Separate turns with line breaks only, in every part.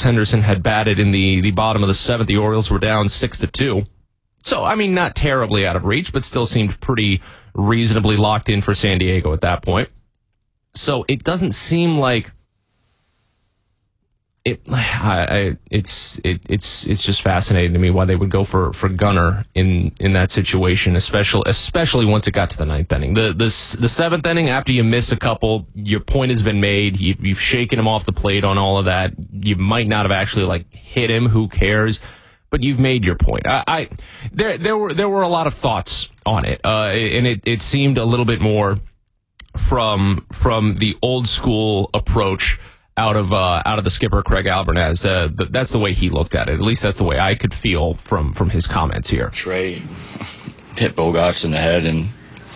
Henderson had batted in the bottom of the seventh. The Orioles were down 6-2. So, I mean, not terribly out of reach, but still seemed pretty reasonably locked in for San Diego at that point. So it doesn't seem like it's just fascinating to me why they would go for Gunnar in that situation, especially once it got to the ninth inning. The seventh inning, after you miss a couple, your point has been made. You've shaken him off the plate on all of that. You might not have actually hit him. Who cares? But you've made your point. There were a lot of thoughts on it, and it seemed a little bit more from the old school approach out of the skipper Craig Albernaz. That's the way he looked at it. At least that's the way I could feel from his comments here.
Trey hit Bogaerts in the head, and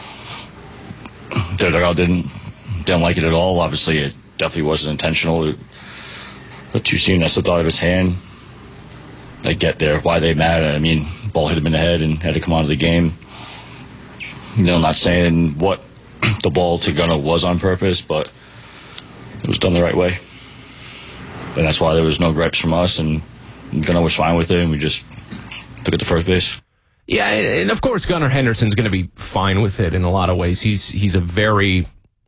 the dugout didn't like it at all. Obviously, it definitely wasn't intentional. The two team that slipped out of his hand. They get there. Why they mad? I mean, ball hit him in the head and had to come out of the game. I'm not saying what the ball to Gunnar was on purpose, but it was done the right way. And that's why there was no gripes from us, and Gunnar was fine with it, and we just took it to first base.
Yeah, and of course Gunnar Henderson's going to be fine with it in a lot of ways. He's a very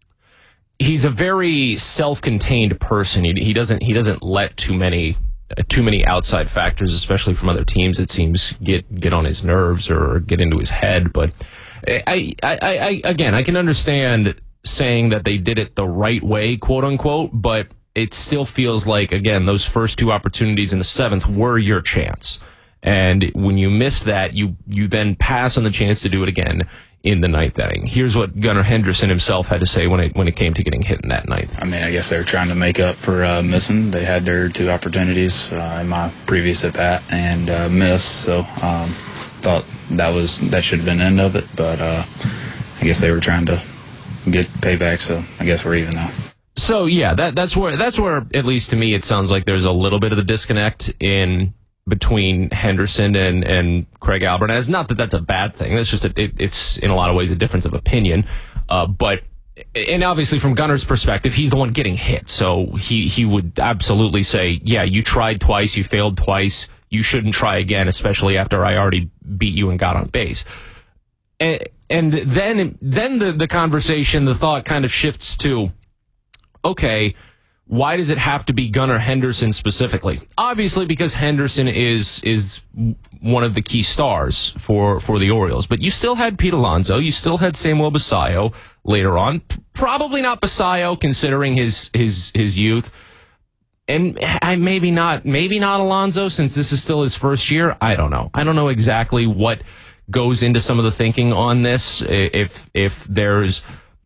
self-contained person. He doesn't let too many outside factors, especially from other teams, it seems, get on his nerves or get into his head. But I can understand saying that they did it the right way, quote unquote, but it still feels like, again, those first two opportunities in the seventh were your chance. And when you missed that, you then pass on the chance to do it again in the ninth inning. Here's what Gunnar Henderson himself had to say when it came to getting hit in that ninth.
I mean, I guess they were trying to make up for missing. They had their two opportunities in my previous at bat and missed. So thought that should have been the end of it. But I guess they were trying to get payback. So I guess we're even now.
So yeah, that's where at least to me it sounds like there's a little bit of the disconnect in between Henderson and Craig Albernaz. Not that that's a bad thing. That's just it's in a lot of ways a difference of opinion. But obviously from Gunnar's perspective, he's the one getting hit. So he would absolutely say, yeah, you tried twice, you failed twice, you shouldn't try again, especially after I already beat you and got on base. And then the conversation, the thought kind of shifts to, okay, why does it have to be Gunnar Henderson specifically? Obviously, because Henderson is one of the key stars for the Orioles. But you still had Pete Alonso. You still had Samuel Basallo later on. Probably not Basallo, considering his youth. And maybe not Alonso, since this is still his first year. I don't know. I don't know exactly what goes into some of the thinking on this. If there's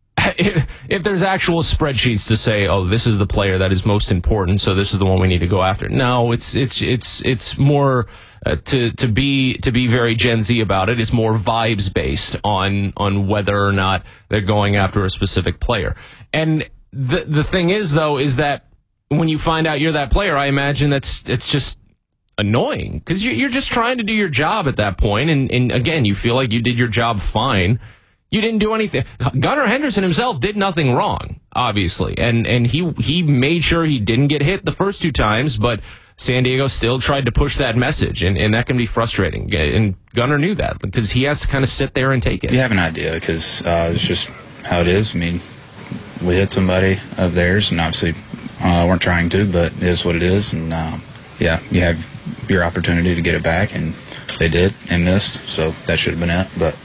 actual spreadsheets to say, oh, this is the player that is most important, so this is the one we need to go after. No, it's more to be very Gen Z about it. It's more vibes based on whether or not they're going after a specific player. And the thing is, though, is that when you find out you're that player, I imagine it's just annoying because you're just trying to do your job at that point, and again, you feel like you did your job fine. You didn't do anything. Gunnar Henderson himself did nothing wrong, obviously, and he made sure he didn't get hit the first two times, but San Diego still tried to push that message, and that can be frustrating. And Gunnar knew that because he has to kind of sit there and take it.
You have an idea because it's just how it is. I mean, we hit somebody of theirs, and obviously weren't trying to, but it is what it is. And yeah, you have your opportunity to get it back, and they did and missed, so that should have been it. But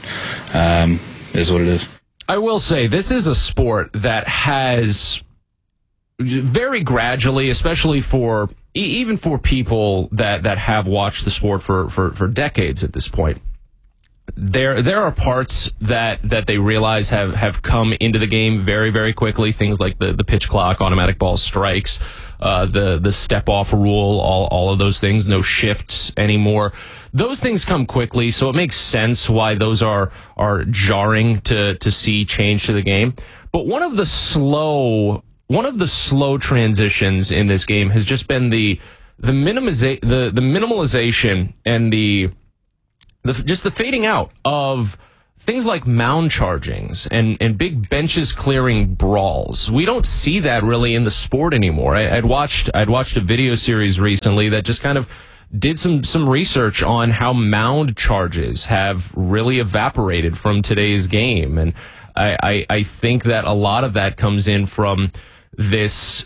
is what it is.
I will say this is a sport that has very gradually, especially for even for people that have watched the sport for decades at this point, there are parts that they realize have come into the game very, very quickly. Things like the pitch clock, automatic ball strikes, the step off rule, all of those things, no shifts anymore. Those things come quickly, so it makes sense why those are jarring to see change to the game. But one of the slow transitions in this game has just been the minimalization and the fading out of things like mound chargings and big benches clearing brawls. We don't see that really in the sport anymore. I'd watched a video series recently that just kind of did some research on how mound charges have really evaporated from today's game. And I think that a lot of that comes in from this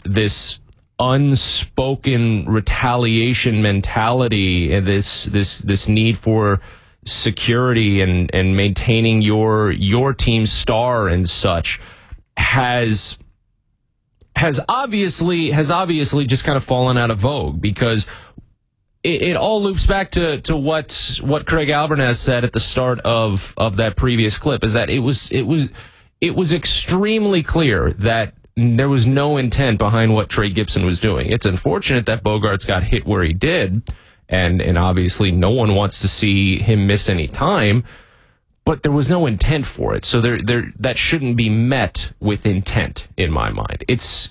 unspoken retaliation mentality and this need for security and maintaining your team's star and such has obviously just kind of fallen out of vogue, because it all loops back to what Craig Albernas said at the start of that previous clip, is that it was extremely clear that there was no intent behind what Trey Gibson was doing. It's unfortunate that Bogaerts got hit where he did, and obviously no one wants to see him miss any time, but there was no intent for it. So that shouldn't be met with intent in my mind. It's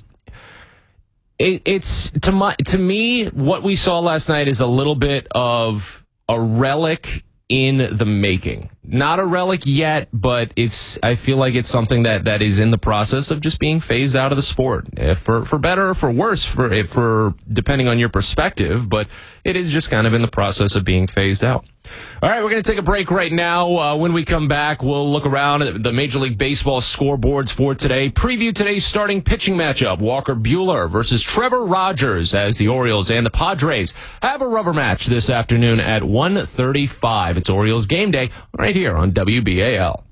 to me, what we saw last night is a little bit of a relic in the making. Not a relic yet, but I feel like it's something that is in the process of just being phased out of the sport, for better or for worse, for depending on your perspective, but it is just kind of in the process of being phased out. All right, we're going to take a break right now. When we come back, we'll look around at the Major League Baseball scoreboards for today. Preview today's starting pitching matchup, Walker Buehler versus Trevor Rogers, as the Orioles and the Padres have a rubber match this afternoon at 1:35. It's Orioles game day right here on WBAL.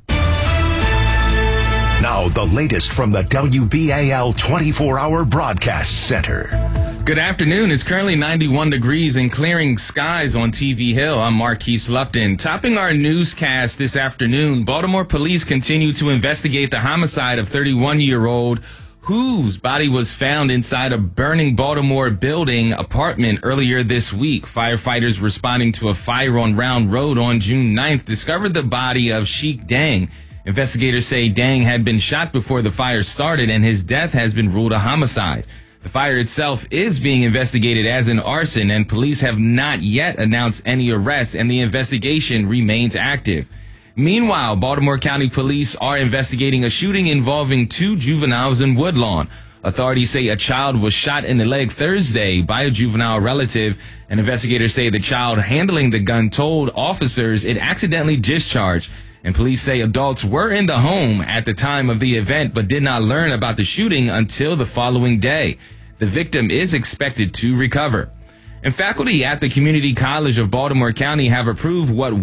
Now, the latest from the WBAL 24-hour broadcast center.
Good afternoon. It's currently 91 degrees and clearing skies on TV Hill. I'm Marquise Lupton. Topping our newscast this afternoon, Baltimore police continue to investigate the homicide of 31-year-old whose body was found inside a burning Baltimore building apartment earlier this week. Firefighters responding to a fire on Round Road on June 9th discovered the body of Sheik Dang. Investigators say Dang had been shot before the fire started, and his death has been ruled a homicide. The fire itself is being investigated as an arson, and police have not yet announced any arrests, and the investigation remains active. Meanwhile, Baltimore County Police are investigating a shooting involving 2 juveniles in Woodlawn. Authorities say a child was shot in the leg Thursday by a juvenile relative, and investigators say the child handling the gun told officers it accidentally discharged. And police say adults were in the home at the time of the event but did not learn about the shooting until the following day. The victim is expected to recover. And faculty at the Community College of Baltimore County have approved what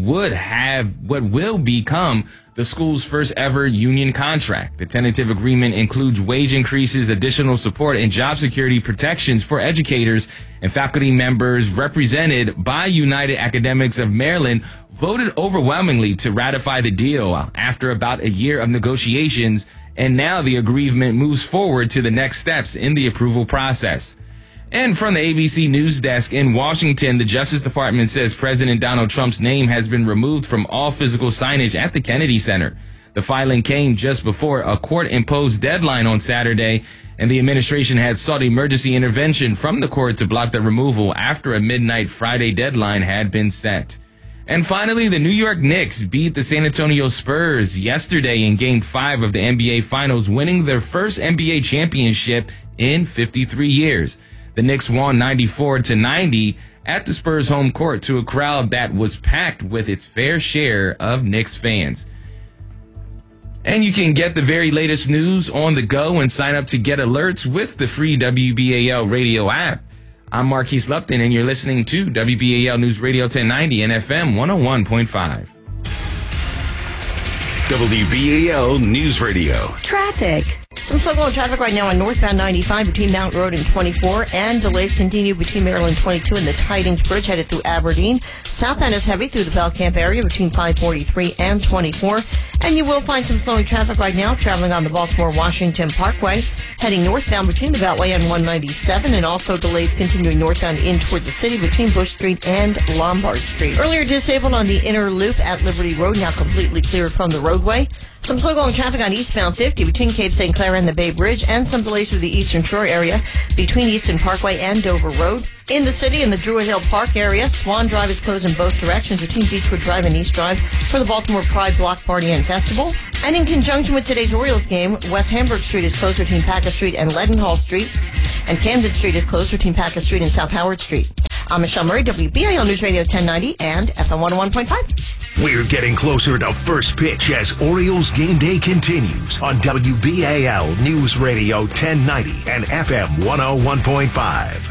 will become the school's first ever union contract. The tentative agreement includes wage increases, additional support, and job security protections for educators, and faculty members represented by United Academics of Maryland voted overwhelmingly to ratify the deal after about a year of negotiations, and now the agreement moves forward to the next steps in the approval process. And from the ABC News Desk in Washington, the Justice Department says President Donald Trump's name has been removed from all physical signage at the Kennedy Center. The filing came just before a court-imposed deadline on Saturday, and the administration had sought emergency intervention from the court to block the removal after a midnight Friday deadline had been set. And finally, the New York Knicks beat the San Antonio Spurs yesterday in Game 5 of the NBA Finals, winning their first NBA championship in 53 years. The Knicks won 94-90 at the Spurs' home court to a crowd that was packed with its fair share of Knicks fans. And you can get the very latest news on the go and sign up to get alerts with the free WBAL radio app. I'm Marquise Lupton, and you're listening to WBAL News Radio 1090 and FM 101.5.
WBAL News Radio.
Traffic. Some slow-going traffic right now on northbound 95 between Mountain Road and 24, and delays continue between Maryland 22 and the Tidings Bridge headed through Aberdeen. Southbound is heavy through the Bell Camp area between 543 and 24, And you will find some slowing traffic right now traveling on the Baltimore-Washington Parkway, heading northbound between the Beltway and 197, and also delays continuing northbound in toward the city between Bush Street and Lombard Street. Earlier disabled on the inner loop at Liberty Road, now completely cleared from the roadway. Some slow-going traffic on eastbound 50 between Cape St. Clair and the Bay Bridge, and some delays through the Eastern Shore area between Easton Parkway and Dover Road. In the city, in the Druid Hill Park area, Swan Drive is closed in both directions between Beechwood Drive and East Drive for the Baltimore Pride Block Party and Festival. And in conjunction with today's Orioles game, West Hamburg Street is closed between Packard Street and Leadenhall Street, and Camden Street is closed between Packard Street and South Howard Street. I'm Michelle Murray, WBAL News Radio 1090 and FM 101.5.
We're getting closer to first pitch as Orioles game day continues on WBAL News Radio 1090 and FM 101.5.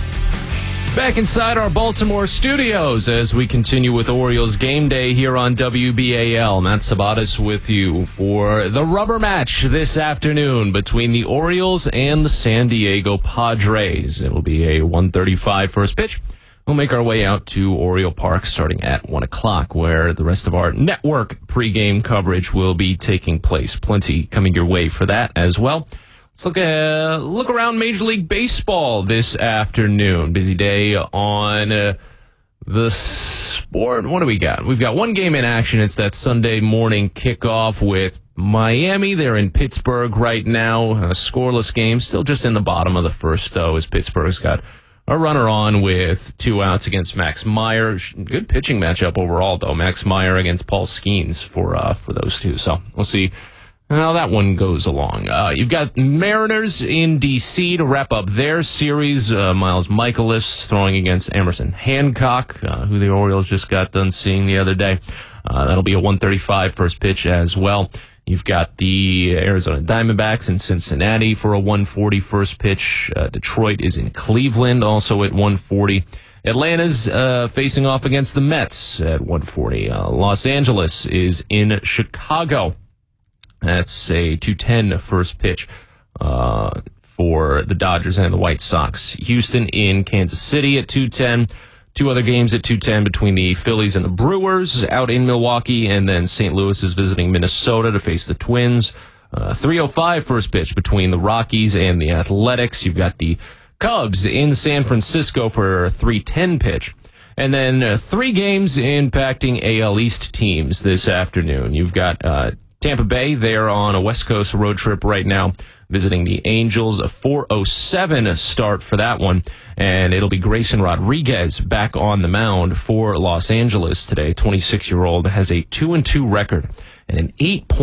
Back inside our Baltimore studios as we continue with Orioles game day here on WBAL. Matt Sabatis with you for the rubber match this afternoon between the Orioles and the San Diego Padres. It'll be a 1:35 first pitch. We'll make our way out to Oriole Park starting at 1 o'clock, where the rest of our network pregame coverage will be taking place. Plenty coming your way for that as well. Let's look around Major League Baseball this afternoon. Busy day on the sport. What do we got? We've got one game in action. It's that Sunday morning kickoff with Miami. They're in Pittsburgh right now. A scoreless game. Still just in the bottom of the first, though, as Pittsburgh's got a runner on with 2 outs against Max Meyer. Good pitching matchup overall, though. Max Meyer against Paul Skeens for those two. So we'll see how that one goes along. You've got Mariners in D.C. to wrap up their series. Miles Michaelis throwing against Emerson Hancock, who the Orioles just got done seeing the other day. That'll be a 1:35 first pitch as well. You've got the Arizona Diamondbacks in Cincinnati for a 1:40 first pitch. Detroit is in Cleveland, also at 1:40. Atlanta's facing off against the Mets at 1:40. Los Angeles is in Chicago. That's a 2:10 first pitch for the Dodgers and the White Sox. Houston in Kansas City at 2:10. Two other games at 2:10 between the Phillies and the Brewers out in Milwaukee, and then St. Louis is visiting Minnesota to face the Twins. 3:05 first pitch between the Rockies and the Athletics. You've got the Cubs in San Francisco for a 3:10 pitch. And then 3 games impacting AL East teams this afternoon. You've got Tampa Bay, they're on a West Coast road trip right now, visiting the Angels. A 4:07 start for that one. And it'll be Grayson Rodriguez back on the mound for Los Angeles today. 26-year-old has a 2-2 record and an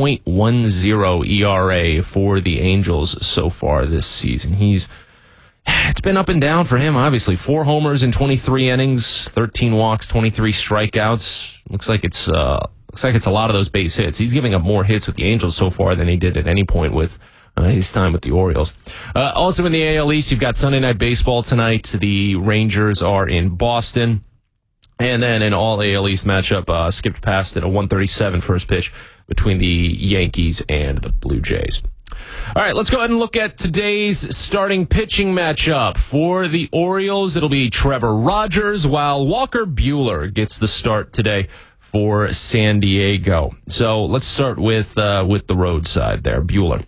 8.10 ERA for the Angels so far this season. It's been up and down for him, obviously. 4 homers in 23 innings, 13 walks, 23 strikeouts. Looks like it's a lot of those base hits. He's giving up more hits with the Angels so far than he did at any point with his time with the Orioles. Also in the AL East, you've got Sunday Night Baseball tonight. The Rangers are in Boston. And then an all AL East matchup skipped past it, a 1:37 first pitch between the Yankees and the Blue Jays. All right, let's go ahead and look at today's starting pitching matchup. For the Orioles, it'll be Trevor Rogers, while Walker Buehler gets the start today for San Diego. So let's start with the road side there, Buehler.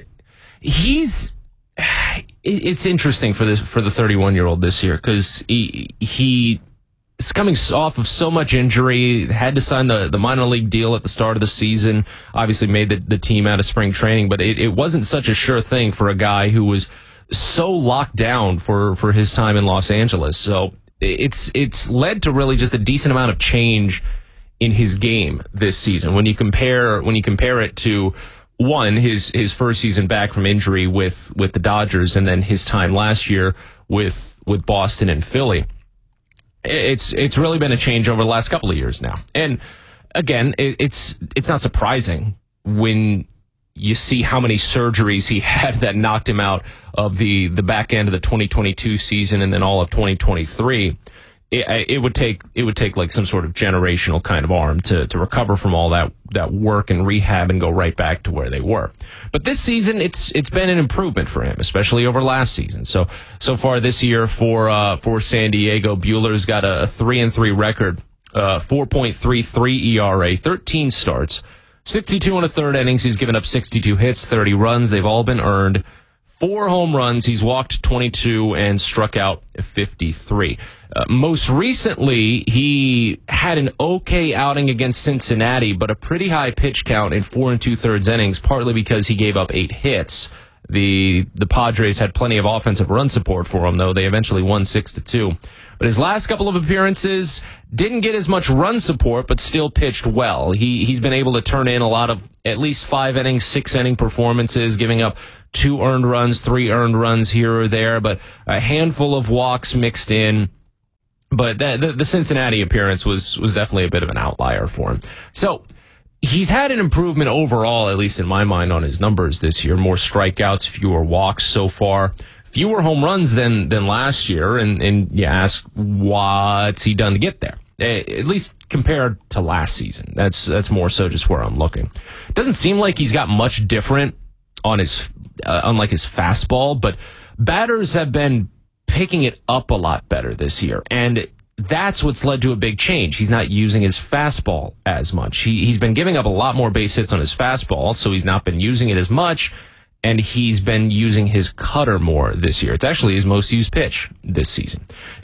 It's interesting for the 31-year-old this year because he is coming off of so much injury, had to sign the minor league deal at the start of the season, obviously made the team out of spring training, but it wasn't such a sure thing for a guy who was so locked down for his time in Los Angeles. So it's led to really just a decent amount of change in his game this season. When you compare it to his first season back from injury with the Dodgers, and then his time last year with Boston and Philly, it's really been a change over the last couple of years now. And again, it's not surprising when you see how many surgeries he had that knocked him out of the back end of the 2022 season and then all of 2023. It would take like some sort of generational kind of arm to recover from all that work and rehab and go right back to where they were. But this season, it's been an improvement for him, especially over last season. So far this year for San Diego, Buehler's got a 3-3 record, 4.33 ERA, 13 starts, 62 in a third innings. He's given up 62 hits, 30 runs. They've all been earned. 4 home runs. He's walked 22 and struck out 53. Most recently, he had an okay outing against Cincinnati, but a pretty high pitch count in 4 2/3 innings, partly because he gave up 8 hits. The Padres had plenty of offensive run support for him, though. They eventually won 6-2. But his last couple of appearances didn't get as much run support, but still pitched well. He's been able to turn in a lot of at least 5 innings, 6 inning performances, giving up 2 earned runs, 3 earned runs here or there, but a handful of walks mixed in. But the Cincinnati appearance was definitely a bit of an outlier for him. So he's had an improvement overall, at least in my mind, on his numbers this year. More strikeouts, fewer walks so far. Fewer home runs than last year, and you ask, what's he done to get there? At least compared to last season. That's more so just where I'm looking. It doesn't seem like he's got much different on his unlike his fastball, but batters have been picking it up a lot better this year, and that's what's led to a big change. He's not using his fastball as much. He's been giving up a lot more base hits on his fastball, so he's not been using it as much, and he's been using his cutter more this year. It's actually his most used pitch this season.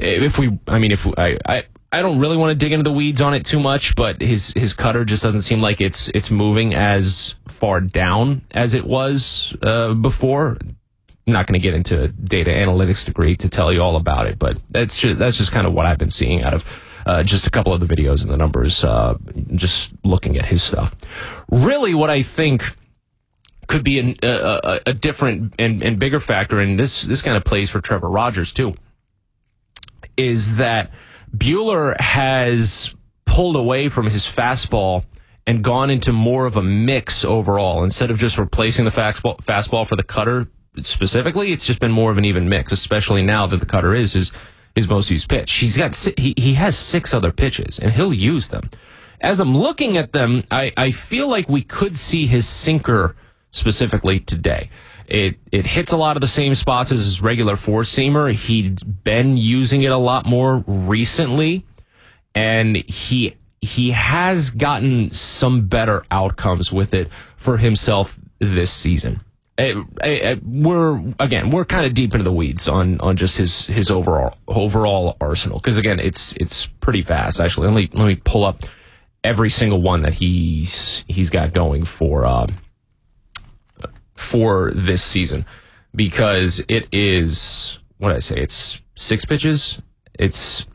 I don't really want to dig into the weeds on it too much, but his cutter just doesn't seem like it's moving as far down as it was before. I'm not going to get into a data analytics degree to tell you all about it, but that's just kind of what I've been seeing out of just a couple of the videos and the numbers, just looking at his stuff. Really, what I think could be a different and bigger factor, and this kind of plays for Trevor Rogers too, is that Buehler has pulled away from his fastball and gone into more of a mix overall. Instead of just replacing the fastball for the cutter specifically, it's just been more of an even mix, especially now that the cutter is his most used pitch. He has 6 other pitches, and he'll use them. As I'm looking at them, I feel like we could see his sinker specifically today. It hits a lot of the same spots as his regular four-seamer. He's been using it a lot more recently, and he has gotten some better outcomes with it for himself this season. We're kind of deep into the weeds on just his overall arsenal, because again, it's pretty fast. Actually, let me pull up every single one that he's got going for this season, because it is, what did I say? It's 6 pitches. It's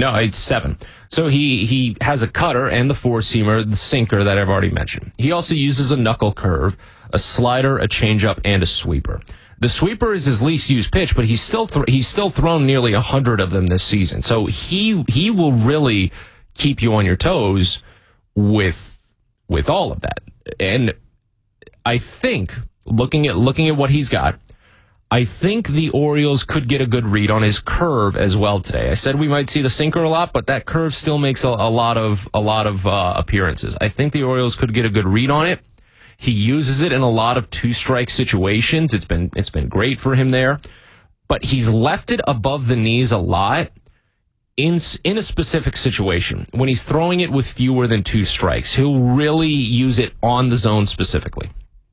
7. So he has a cutter and the four-seamer, the sinker that I've already mentioned. He also uses a knuckle curve, a slider, a changeup, and a sweeper. The sweeper is his least used pitch, but he's still thrown nearly 100 of them this season. So he will really keep you on your toes with all of that. And I think looking at what he's got, I think the Orioles could get a good read on his curve as well today. I said we might see the sinker a lot, but that curve still makes a lot of appearances. I think the Orioles could get a good read on it. He uses it in a lot of 2-strike situations. It's been great for him there, but he's left it above the knees a lot in a specific situation. When he's throwing it with fewer than 2 strikes, he'll really use it on the zone specifically.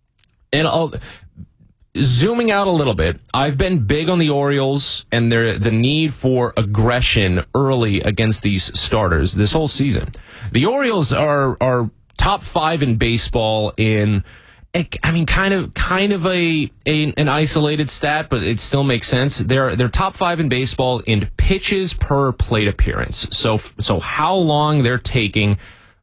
And zooming out a little bit, I've been big on the Orioles and the need for aggression early against these starters this whole season. The Orioles are top 5 in baseball in, I mean, kind of an isolated stat, but it still makes sense. They're top 5 in baseball in pitches per plate appearance. So how long they're taking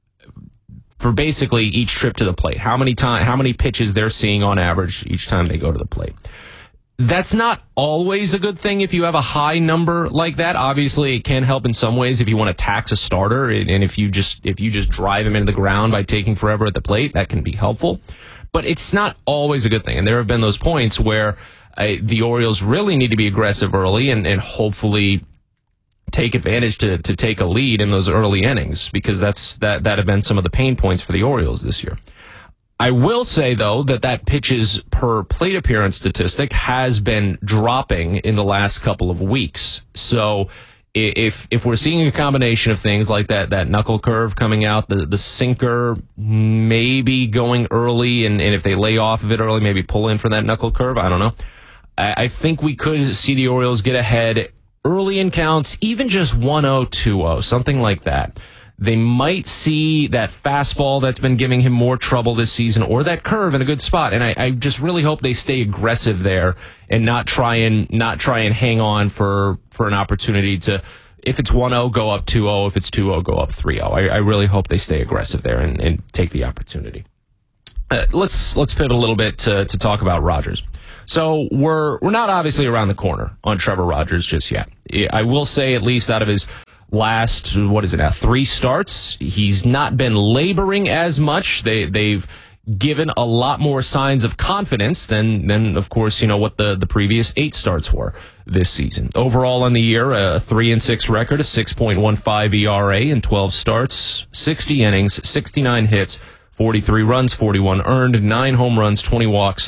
for basically each trip to the plate, how many pitches they're seeing on average each time they go to the plate. That's not always a good thing if you have a high number like that. Obviously, it can help in some ways if you want to tax a starter, and if you just drive him into the ground by taking forever at the plate, that can be helpful. But it's not always a good thing, and there have been those points where the Orioles really need to be aggressive early and hopefully take advantage to take a lead in those early innings, because that have been some of the pain points for the Orioles this year. I will say, though, that pitches per plate appearance statistic has been dropping in the last couple of weeks. So if we're seeing a combination of things like that knuckle curve coming out, the sinker maybe going early, and if they lay off of it early, maybe pull in for that knuckle curve. I don't know. I think we could see the Orioles get ahead early in counts, even just 1-0, 2-0, something like that. They might see that fastball that's been giving him more trouble this season, or that curve in a good spot. And I just really hope they stay aggressive there and not try and hang on for an opportunity to, if it's 1-0, go up 2-0. If it's 2-0, go up 3-0. I really hope they stay aggressive there and take the opportunity. Let's pivot a little bit to talk about Rogers. So we're not obviously around the corner on Trevor Rogers just yet. I will say, at least out of his last, 3 starts, he's not been laboring as much. They've given a lot more signs of confidence than of course, what the previous 8 starts were this season. Overall on the year, a 3-6 record, a 6.15 ERA in 12 starts, 60 innings, 69 hits, 43 runs, 41 earned, 9 home runs, 20 walks,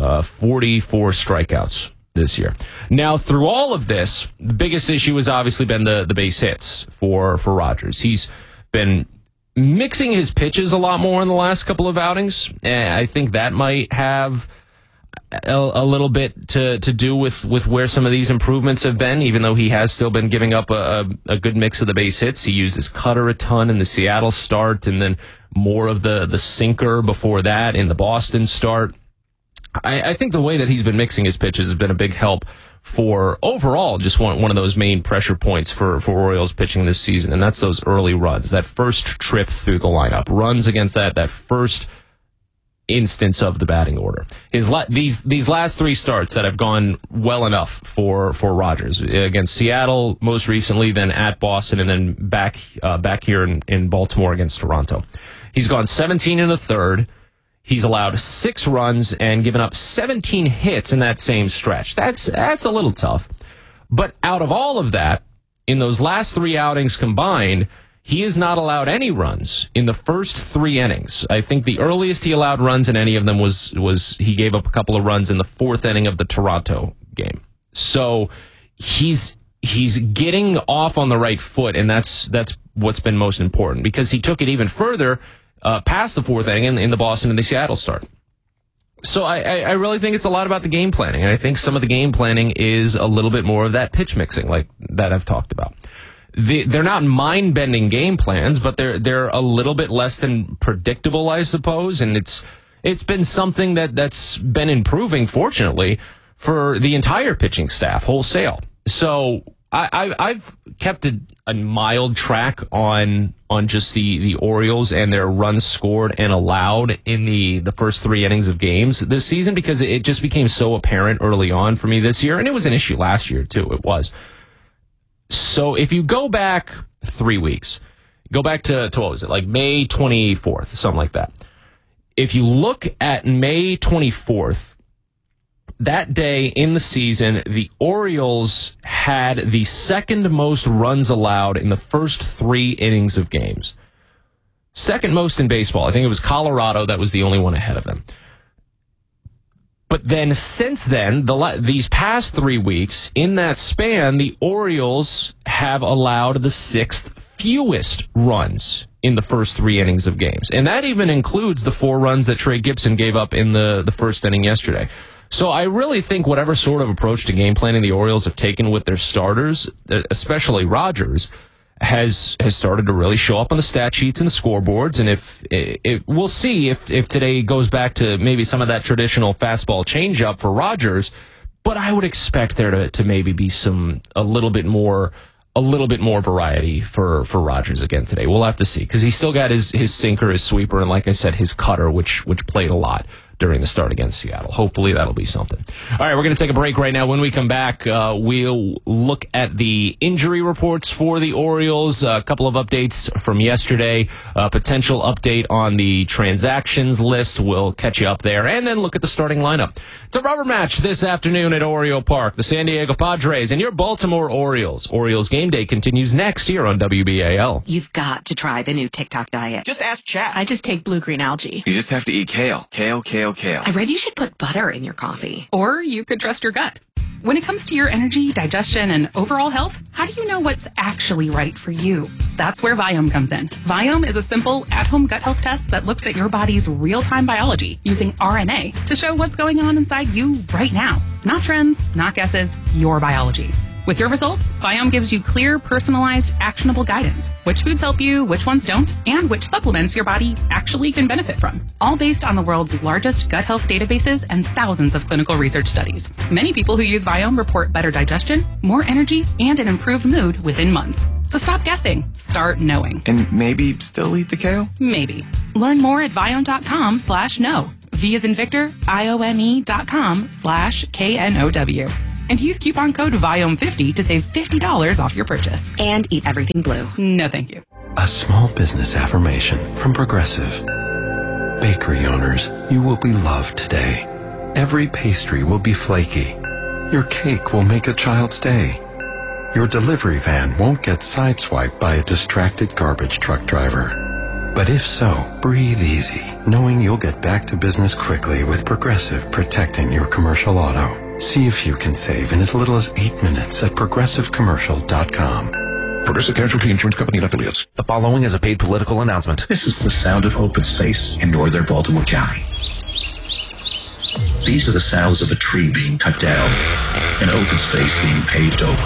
44 strikeouts this year. Now, through all of this, the biggest issue has obviously been the base hits for Rogers. He's been mixing his pitches a lot more in the last couple of outings. I think that might have a little bit to do with where some of these improvements have been, even though he has still been giving up a good mix of the base hits. He used his cutter a ton in the Seattle start, and then more of the sinker before that in the Boston start. I think the way that he's been mixing his pitches has been a big help for overall just one of those main pressure points for Orioles pitching this season, and that's those early runs, that first trip through the lineup, runs against that first instance of the batting order. These last 3 starts that have gone well enough for Rogers, against Seattle most recently, then at Boston, and then back here in Baltimore against Toronto. He's gone 17 1/3. He's allowed 6 runs and given up 17 hits in that same stretch. That's a little tough. But out of all of that, in those last 3 outings combined, he has not allowed any runs in the first 3 innings. I think the earliest he allowed runs in any of them was he gave up a couple of runs in the 4th inning of the Toronto game. So he's getting off on the right foot, and that's what's been most important, because he took it even further past the 4th inning in the Boston and the Seattle start. So I really think it's a lot about the game planning, and I think some of the game planning is a little bit more of that pitch mixing, like that I've talked about. They're not mind-bending game plans, but they're a little bit less than predictable, I suppose, and it's been something that's been improving, fortunately, for the entire pitching staff wholesale. So I've kept a mild track on just the Orioles and their runs scored and allowed in the first 3 innings of games this season, because it just became so apparent early on for me this year, and it was an issue last year too. It was. So if you go back 3 weeks, go back to what was it, like May 24th, something like that. If you look at May 24th, that day in the season, the Orioles had the 2nd most runs allowed in the first 3 innings of games. 2nd most in baseball. I think it was Colorado that was the only one ahead of them. But then since then, these past 3 weeks, in that span, the Orioles have allowed the 6th fewest runs in the first 3 innings of games. And that even includes the 4 runs that Trey Gibson gave up in the 1st inning yesterday. So I really think whatever sort of approach to game planning the Orioles have taken with their starters, especially Rogers, has started to really show up on the stat sheets and the scoreboards. And if we'll see if today goes back to maybe some of that traditional fastball changeup for Rogers, but I would expect there to maybe be a little bit more variety for Rogers again today. We'll have to see, because he's still got his sinker, his sweeper, and like I said, his cutter, which played a lot during the start against Seattle. Hopefully that'll be something. All right, we're going to take a break right now. When we come back, we'll look at the injury reports for the Orioles, a couple of updates from yesterday, a potential update on the transactions list. We'll catch you up there, and then look at the starting lineup. It's a rubber match this afternoon at Oriole Park. The San Diego Padres and your Baltimore Orioles. Orioles game day continues next here on WBAL.
You've got to try the new TikTok diet.
Just ask Chat.
I just take blue-green algae.
You just have to eat kale. Kale.
I read you should put butter in your coffee.
Or you could trust your gut.
When it comes to your energy, digestion, and overall health, how do you know what's actually right for you? That's where Viome comes in. Viome is a simple, at-home gut health test that looks at your body's real-time biology using RNA to show what's going on inside you right now. Not trends, not guesses, your biology. With your results, Viome gives you clear, personalized, actionable guidance. Which foods help you, which ones don't, and which supplements your body actually can benefit from. All based on the world's largest gut health databases and thousands of clinical research studies. Many people who use Viome report better digestion, more energy, and an improved mood within months. So stop guessing. Start knowing.
And maybe still eat the kale?
Maybe. Learn more at Viome.com/know. V as in Victor, IOME.com/KNOW. And use coupon code VIOME50 to save $50 off your purchase.
And eat everything blue.
No, thank you.
A small business affirmation from Progressive. Bakery owners, you will be loved today. Every pastry will be flaky. Your cake will make a child's day. Your delivery van won't get sideswiped by a distracted garbage truck driver. But if so, breathe easy, knowing you'll get back to business quickly with Progressive protecting your commercial auto. See if you can save in as little as 8 minutes at progressivecommercial.com.
Progressive Casualty Insurance Company and affiliates. The following is a paid political announcement.
This is the sound of open space in northern Baltimore County. These are the sounds of a tree being cut down, an open space being paved over.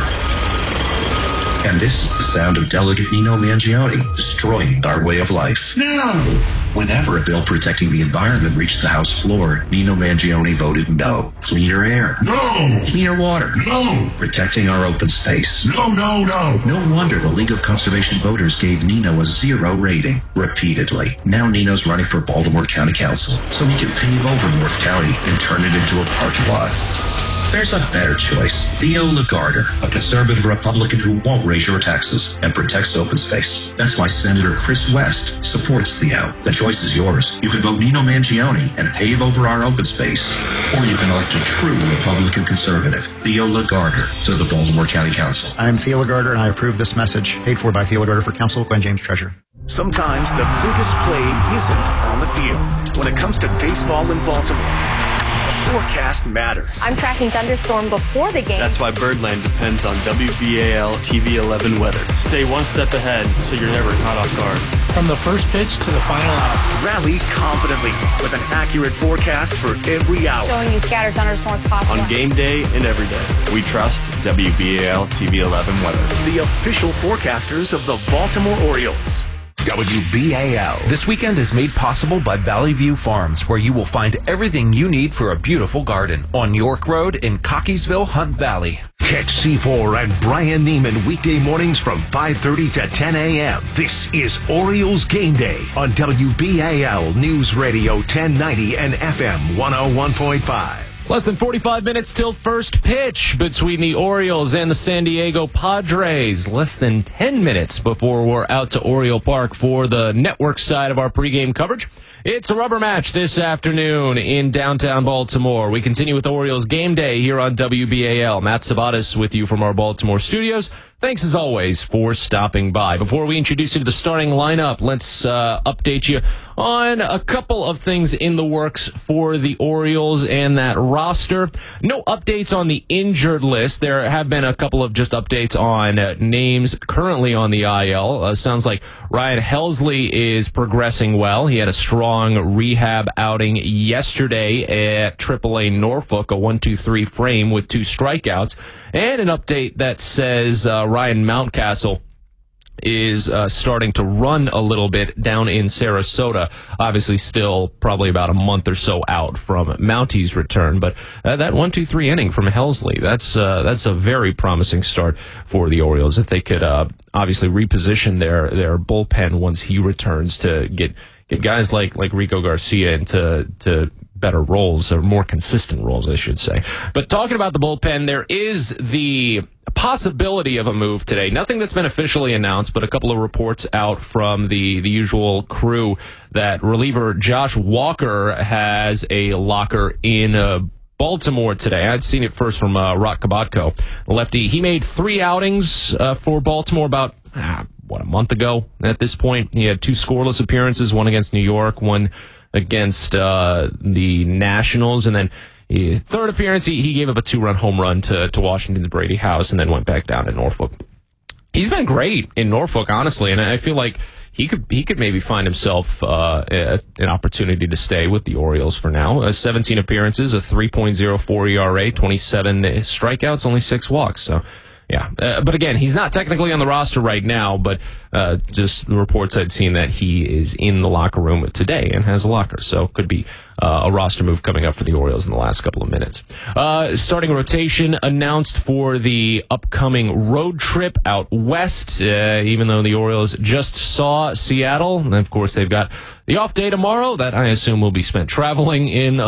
And this is the sound of Delegate Nino Mangione destroying our way of life. No! Whenever a bill protecting the environment reached the House floor, Nino Mangione voted no. Cleaner air. No! Cleaner water. No! Protecting our open space. No, no, no! No wonder the League of Conservation Voters gave Nino a 0 rating. Repeatedly. Now Nino's running for Baltimore County Council, so he can pave over North County and turn it into a parking lot. There's a better choice. Theo Lagarder, a conservative Republican who won't raise your taxes and protects open space. That's why Senator Chris West supports Theo. The choice is yours. You can vote Nino Mangione and pave over our open space. Or you can elect a true Republican conservative, Theo Lagarder, to the Baltimore County Council.
I'm Theo Lagarder, and I approve this message. Paid for by Theo Lagarder for Council, Glenn James, Treasurer.
Sometimes the biggest play isn't on the field. When it comes to baseball in Baltimore, forecast matters.
I'm tracking thunderstorm before the game.
That's why Birdland depends on WBAL TV 11 weather. Stay one step ahead so you're never caught off guard.
From the first pitch to the final out.
Rally confidently with an accurate forecast for every hour.
Showing you scattered thunderstorms possible.
On game day and every day. We trust WBAL TV 11 weather.
The official forecasters of the Baltimore Orioles. WBAL.
This weekend is made possible by Valley View Farms, where you will find everything you need for a beautiful garden on York Road in Cockeysville, Hunt Valley.
Catch C4 and Brian Neiman weekday mornings from 5:30 to 10 a.m. This is Orioles Game Day on WBAL News Radio 1090 and FM 101.5.
Less than 45 minutes till first pitch between the Orioles and the San Diego Padres. Less than 10 minutes before we're out to Oriole Park for the network side of our pregame coverage. It's a rubber match this afternoon in downtown Baltimore. We continue with Orioles Game Day here on WBAL. Matt Sabatis with you from our Baltimore studios. Thanks, as always, for stopping by. Before we introduce you to the starting lineup, let's update you on a couple of things in the works for the Orioles and that roster. No updates on the injured list. There have been a couple of just updates on names currently on the IL. Sounds like Ryan Helsley is progressing well. He had a strong rehab outing yesterday at AAA Norfolk, a 1-2-3 frame with 2 strikeouts. And an update that says Ryan Mountcastle is starting to run a little bit down in Sarasota. Obviously still probably about a month or so out from Mounty's return, but that 1-2-3 inning from Helsley, that's a very promising start for the Orioles. If they could obviously reposition their bullpen once he returns to get guys like Rico Garcia into better roles, or more consistent roles, I should say. But talking about the bullpen, there is the possibility of a move today. Nothing that's been officially announced, but a couple of reports out from the usual crew that reliever Josh Walker has a locker in Baltimore today. I'd seen it first from Rock Kabatko, lefty. He made 3 outings for Baltimore about a month ago at this point. He had 2 scoreless appearances, one against New York, one against the Nationals, and then third appearance, he gave up a 2-run home run to Washington's Brady House and then went back down to Norfolk. He's been great in Norfolk, honestly, and I feel like he could maybe find himself an opportunity to stay with the Orioles for now. 17 appearances, a 3.04 ERA, 27 strikeouts, only 6 walks. So, yeah. But again, he's not technically on the roster right now, but just the reports I'd seen that he is in the locker room today and has a locker. So could be a roster move coming up for the Orioles in the last couple of minutes. Starting rotation announced for the upcoming road trip out west, even though the Orioles just saw Seattle. And of course, they've got the off day tomorrow that I assume will be spent traveling in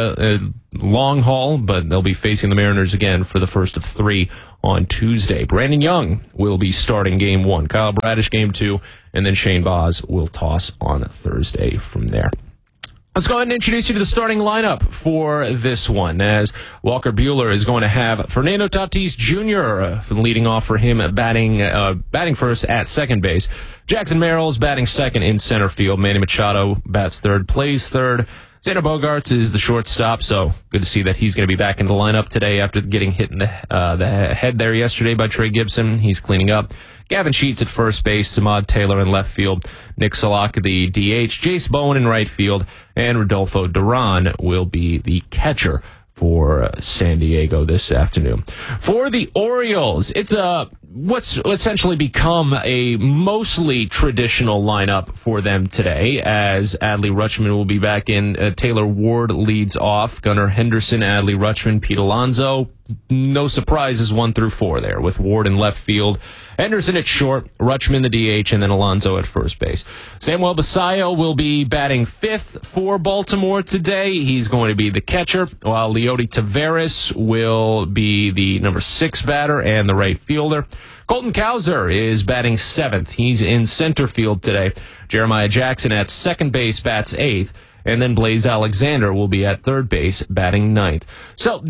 long haul, but they'll be facing the Mariners again for the first of 3 on Tuesday. Brandon Young will be starting game 1, Kyle Bradish game 2, and then Shane Baz will toss on Thursday from there. Let's go ahead and introduce you to the starting lineup for this one, as Walker Buehler is going to have Fernando Tatis Jr. Leading off for him, batting first at second base. Jackson Merrill's batting second in center field. Manny Machado bats third, plays third. Xander Bogaerts is the shortstop, so good to see that he's going to be back in the lineup today after getting hit in the head there yesterday by Trey Gibson. He's cleaning up. Gavin Sheets at first base, Samad Taylor in left field, Nick Solak the DH, Jace Bowen in right field, and Rodolfo Duran will be the catcher for San Diego this afternoon. For the Orioles, it's what's essentially become a mostly traditional lineup for them today, as Adley Rutschman will be back in. Taylor Ward leads off. Gunnar Henderson, Adley Rutschman, Pete Alonso. No surprises 1 through 4 there, with Ward in left field, Henderson at short, Rutschman the DH, and then Alonso at first base. Samuel Basallo will be batting 5th for Baltimore today. He's going to be the catcher, while Leody Taveras will be the number 6 batter and the right fielder. Colton Cowser is batting 7th. He's in center field today. Jeremiah Jackson at second base bats 8th. And then Blaze Alexander will be at third base batting 9th. So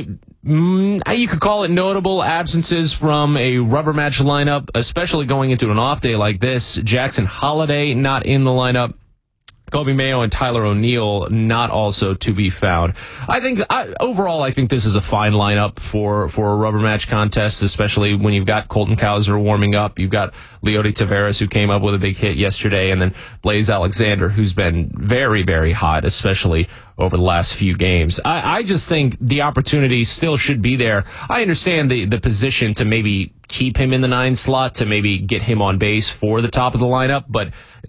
you could call it notable absences from a rubber match lineup, especially going into an off day like this. Jackson Holiday not in the lineup. Kobe Mayo and Tyler O'Neill not also to be found. Overall, I think this is a fine lineup for a rubber match contest, especially when you've got Colton Cowser warming up. You've got Leody Taveras, who came up with a big hit yesterday, and then Blaze Alexander, who's been very, very hot, especially over the last few games. I just think the opportunity still should be there. I understand the position to maybe keep him in the 9 slot, to maybe get him on base for the top of the lineup, but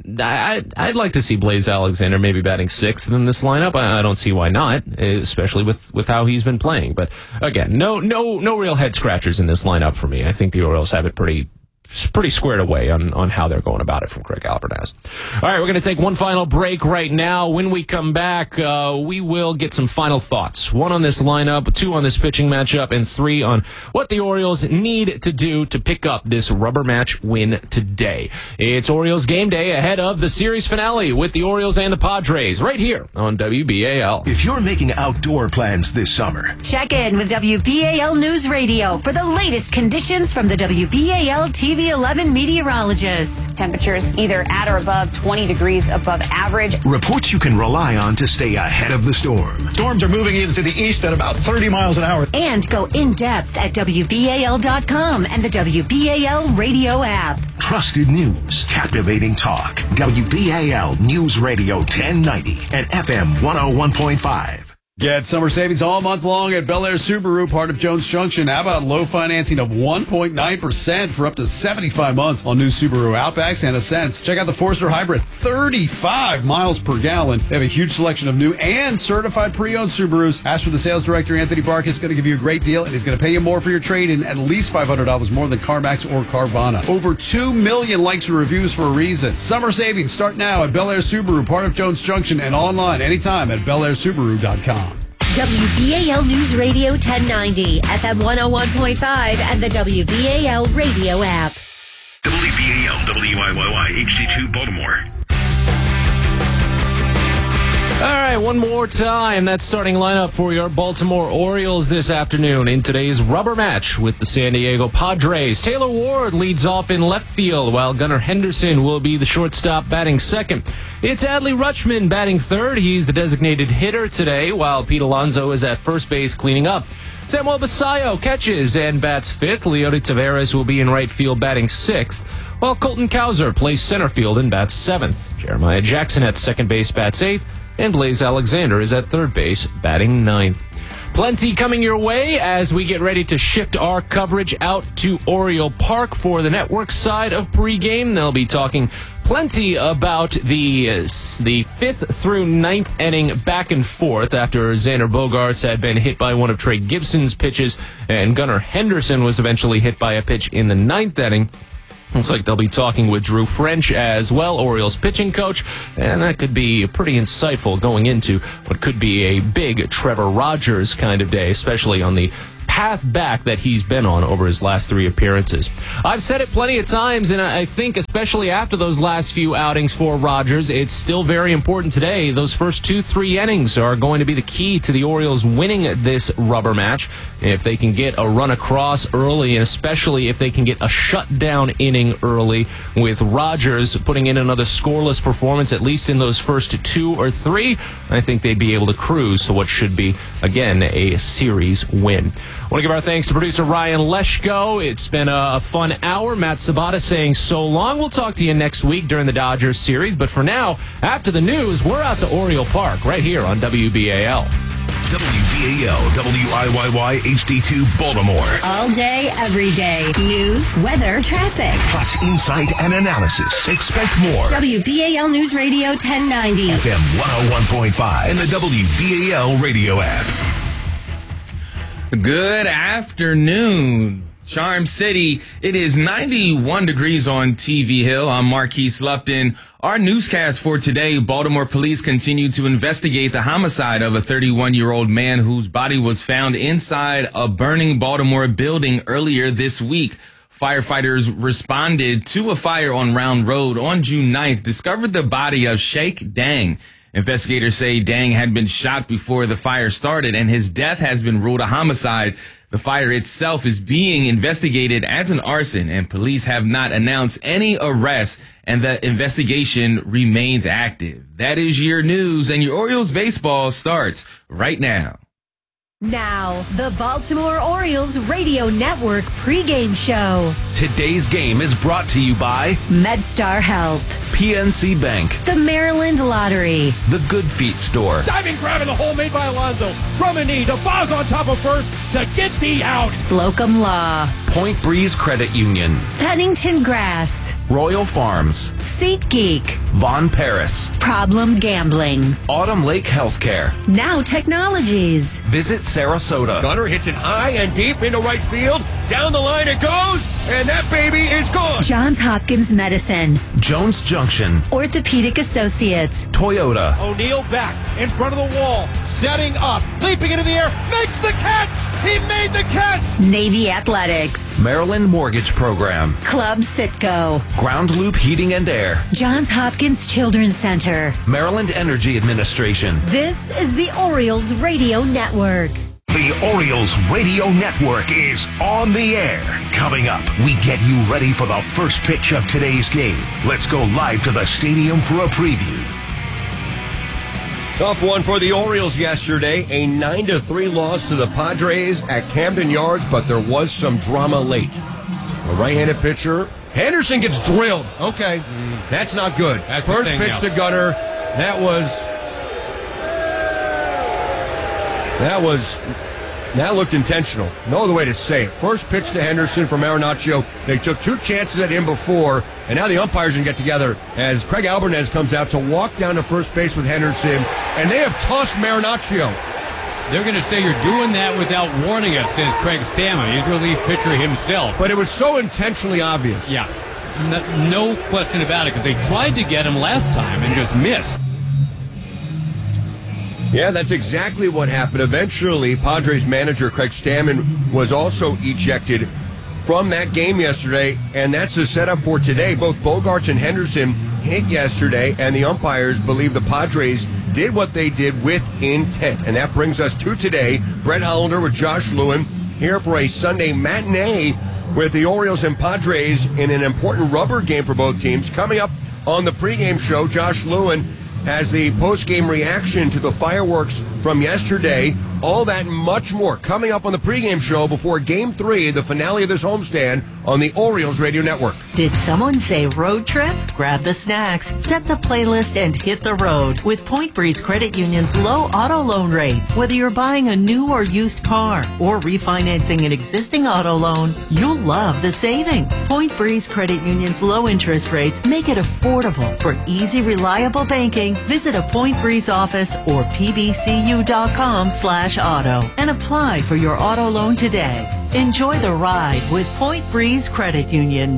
I'd like to see Blaze Alexander maybe batting 6th in this lineup. I don't see why not, especially with how he's been playing. But again, no real head scratchers in this lineup for me. I think the Orioles have it pretty squared away on how they're going about it from Craig Albertaz. All right, we're going to take one final break right now. When we come back, we will get some final thoughts. 1 on this lineup, 2 on this pitching matchup, and 3 on what the Orioles need to do to pick up this rubber match win today. It's Orioles game day ahead of the series finale with the Orioles and the Padres right here on WBAL.
If you're making outdoor plans this summer,
check in with WBAL News Radio for the latest conditions from the WBAL TV 11 meteorologists.
Temperatures either at or above 20 degrees above average.
Reports you can rely on to stay ahead of the storm.
Storms are moving into the east at about 30 miles an hour.
And go in depth at WBAL.com and the WBAL radio app.
Trusted news, captivating talk. WBAL News Radio 1090 and FM 101.5.
Get summer savings all month long at Bel Air Subaru, part of Jones Junction. How about low financing of 1.9% for up to 75 months on new Subaru Outbacks and Ascents? Check out the Forester Hybrid, 35 miles per gallon. They have a huge selection of new and certified pre-owned Subarus. Ask for the sales director, Anthony Bark. He's going to give you a great deal, and he's going to pay you more for your trade-in, at least $500 more than CarMax or Carvana. Over 2 million likes and reviews for a reason. Summer savings start now at Bel Air Subaru, part of Jones Junction, and online anytime at BelAirSubaru.com.
WBAL News Radio 1090, FM 101.5, and the WBAL radio app.
WBAL WIYY HD2 Baltimore.
All right, one more time. That starting lineup for your Baltimore Orioles this afternoon in today's rubber match with the San Diego Padres. Taylor Ward leads off in left field, while Gunnar Henderson will be the shortstop batting second. It's Adley Rutschman batting third. He's the designated hitter today, while Pete Alonso is at first base cleaning up. Samuel Basallo catches and bats fifth. Leody Taveras will be in right field batting sixth, while Colton Cowser plays center field and bats seventh. Jeremiah Jackson at second base bats eighth, and Blaze Alexander is at third base batting ninth. Plenty coming your way as we get ready to shift our coverage out to Oriole Park for the network side of pregame. They'll be talking plenty about the fifth through ninth inning back and forth after Xander Bogaerts had been hit by one of Trey Gibson's pitches, and Gunnar Henderson was eventually hit by a pitch in the ninth inning. Looks like they'll be talking with Drew French as well, Orioles pitching coach, and that could be pretty insightful going into what could be a big Trevor Rogers kind of day, especially on the path back that he's been on over his last three appearances. I've said it plenty of times, and I think especially after those last few outings for Rogers, it's still very important today. Those first 2-3 innings are going to be the key to the Orioles winning this rubber match. If they can get a run across early, and especially if they can get a shutdown inning early with Rogers putting in another scoreless performance, at least in those first 2 or 3, I think they'd be able to cruise to what should be, again, a series win. I want to give our thanks to producer Ryan Leshko. It's been a fun hour. Matt Sabata saying so long. We'll talk to you next week during the Dodgers series. But for now, after the news, we're out to Oriole Park right here on WBAL.
WBAL, WIYY HD2 Baltimore.
All day, every day. News, weather, traffic.
Plus insight and analysis. Expect more.
WBAL News Radio 1090.
FM 101.5 and the WBAL radio app.
Good afternoon, Charm City. It is 91 degrees on TV Hill. I'm Marquise Lupton. Our newscast for today: Baltimore police continue to investigate the homicide of a 31-year-old man whose body was found inside a burning Baltimore building earlier this week. Firefighters responded to a fire on Round Road on June 9th, discovered the body of Sheikh Dang. Investigators say Dang had been shot before the fire started, and his death has been ruled a homicide. The fire itself is being investigated as an arson, and police have not announced any arrests, and the investigation remains active. That is your news, and your Orioles baseball starts right now.
Now, the Baltimore Orioles Radio Network pregame show.
Today's game is brought to you by
MedStar Health,
PNC Bank,
the Maryland Lottery,
the Good Feet Store,
diving grab in the hole made by Alonso, from a knee to Boz on top of first to get the out,
Slocum Law,
Point Breeze Credit Union,
Pennington Grass,
Royal Farms,
SeatGeek,
Von Paris,
Problem Gambling,
Autumn Lake Healthcare,
Now Technologies.
Visit Sarasota.
Gunner hits it high and deep into right field. Down the line it goes, and that baby is gone.
Johns Hopkins Medicine,
Jones Junction,
Orthopedic Associates,
Toyota.
O'Neal back in front of the wall, setting up, leaping into the air, makes the catch. He made the catch.
Navy Athletics,
Maryland Mortgage Program,
Club Citgo,
Ground Loop Heating and Air,
Johns Hopkins Children's Center,
Maryland Energy Administration.
This is the Orioles Radio Network.
The Orioles Radio Network is on the air. Coming up, we get you ready for the first pitch of today's game. Let's go live to the stadium for a preview.
Tough one for the Orioles yesterday. A 9-3 loss to the Padres at Camden Yards, but there was some drama late. A right-handed pitcher. Henderson gets drilled. Okay, that's not good.
That's
First pitch to Gunner. That looked intentional. No other way to say it. First pitch to Henderson from Marinaccio. They took 2 chances at him before, and now the umpires are going to get together as Craig Albernez comes out to walk down to first base with Henderson, and they have tossed Marinaccio.
They're going to say you're doing that without warning us, says Craig Stammen. He's the relief pitcher himself.
But it was so intentionally obvious.
Yeah, no question about it, because they tried to get him last time and just missed.
Yeah, that's exactly what happened. Eventually, Padres manager Craig Stammen was also ejected from that game yesterday, and that's the setup for today. Both Bogaerts and Henderson hit yesterday, and the umpires believe the Padres did what they did with intent. And that brings us to today. Brett Hollander with Josh Lewin here for a Sunday matinee with the Orioles and Padres in an important rubber game for both teams. Coming up on the pregame show, Josh Lewin has the postgame reaction to the fireworks from yesterday. All that and much more coming up on the pregame show before Game 3, the finale of this homestand on the Orioles Radio Network.
Did someone say road trip? Grab the snacks, set the playlist, and hit the road with Point Breeze Credit Union's low auto loan rates. Whether you're buying a new or used car or refinancing an existing auto loan, you'll love the savings. Point Breeze Credit Union's low interest rates make it affordable. For easy, reliable banking, visit a Point Breeze office or pbcu.com/auto and apply for your auto loan today. Enjoy the ride with Point Breeze Credit Union.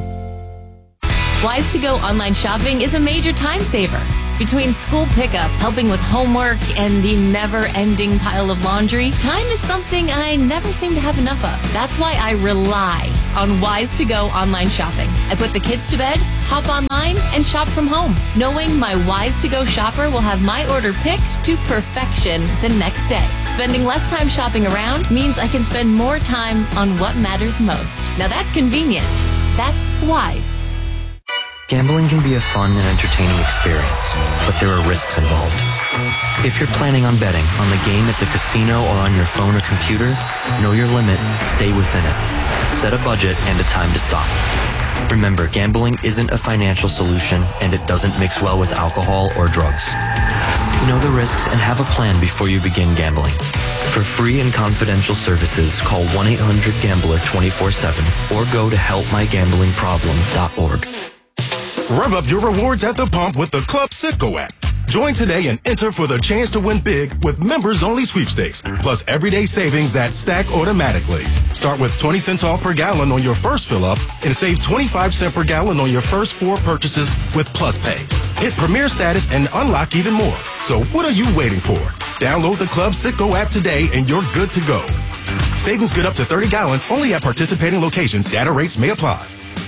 Wise to Go online shopping is a major time saver. Between school pickup, helping with homework, and the never-ending pile of laundry, time is something I never seem to have enough of. That's why I rely on Wise to Go online shopping. I put the kids to bed, hop online, and shop from home, knowing my Wise to Go shopper will have my order picked to perfection the next day. Spending less time shopping around means I can spend more time on what matters most. Now that's convenient. That's Wise.
Gambling can be a fun and entertaining experience, but there are risks involved. If you're planning on betting on the game at the casino or on your phone or computer, know your limit, stay within it. Set a budget and a time to stop. Remember, gambling isn't a financial solution, and it doesn't mix well with alcohol or drugs. Know the risks and have a plan before you begin gambling. For free and confidential services, call 1-800-GAMBLER 24/7 or go to helpmygamblingproblem.org.
Rev up your rewards at the pump with the Club Citgo app. Join today and enter for the chance to win big with members-only sweepstakes, plus everyday savings that stack automatically. Start with 20 cents off per gallon on your first fill-up and save 25 cents per gallon on your first 4 purchases with Plus Pay. Hit Premier status and unlock even more. So what are you waiting for? Download the Club Citgo app today and you're good to go. Savings good up to 30 gallons only at participating locations. Data rates may apply.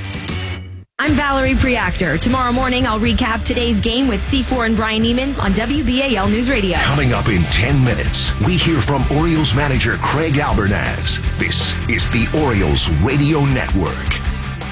I'm Valerie Preactor. Tomorrow morning, I'll recap today's game with C4 and Brian Neiman on WBAL News Radio.
Coming up in 10 minutes, we hear from Orioles manager Craig Albernaz. This is the Orioles Radio Network.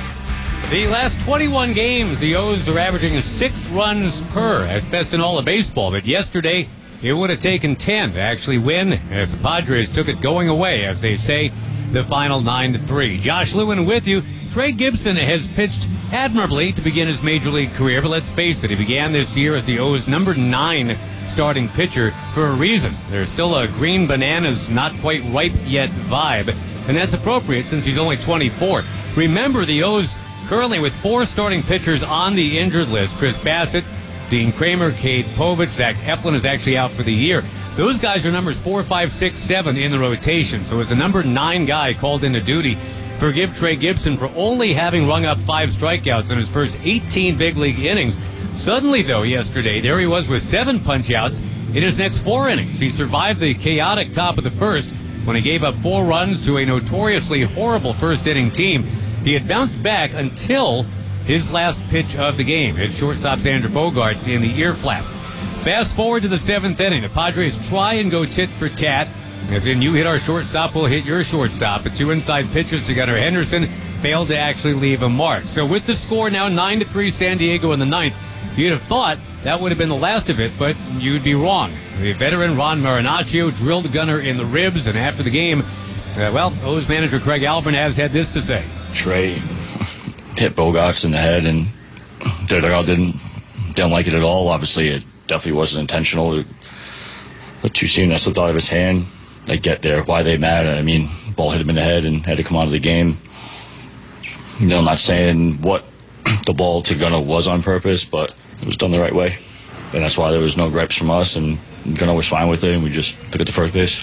The last 21 games, the O's are averaging 6 runs per. That's best in all of baseball. But yesterday, it would have taken 10 to actually win, as the Padres took it going away, as they say, the final 9-3. Josh Lewin with you. Trey Gibson has pitched admirably to begin his major league career, but let's face it, he began this year as the O's number 9 starting pitcher for a reason. There's still a green bananas, not quite ripe yet vibe, and that's appropriate since he's only 24. Remember, the O's currently with 4 starting pitchers on the injured list. Chris Bassett, Dean Kramer, Cade Povich, Zach Eflin is actually out for the year. Those guys are numbers 4, 5, 6, 7 in the rotation. So as a number 9 guy called into duty, forgive Trey Gibson for only having rung up 5 strikeouts in his first 18 big league innings. Suddenly, though, yesterday, there he was with 7 punch-outs in his next 4 innings. He survived the chaotic top of the first when he gave up 4 runs to a notoriously horrible first-inning team. He had bounced back until his last pitch of the game. It's shortstop Xander Bogaerts in the ear flap. Fast forward to the 7th inning. The Padres try and go tit for tat. As in, you hit our shortstop, we'll hit your shortstop. The 2 inside pitches to Gunnar Henderson failed to actually leave a mark. So with the score now 9-3 San Diego in the 9th, you'd have thought that would have been the last of it, but you'd be wrong. The veteran Ron Marinaccio drilled Gunnar in the ribs, and after the game, O's manager Craig Albernaz had this to say.
Trey hit Bogaerts in the head, and the dugout didn't like it at all. Obviously, it definitely wasn't intentional. The 2 seam that slipped out of his hand, they get there. Why they mad? I mean, ball hit him in the head and had to come out of the game. You know, I'm not saying what the ball to Gunnar was on purpose, but it was done the right way. And that's why there was no gripes from us, and Gunnar was fine with it, and we just took it to first base.